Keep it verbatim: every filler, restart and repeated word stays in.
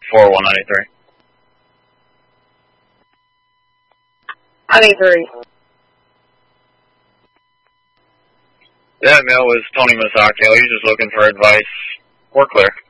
four one ninety-three. ninety-three. That mail was Tony Masaccio. He's just looking for advice. We're clear.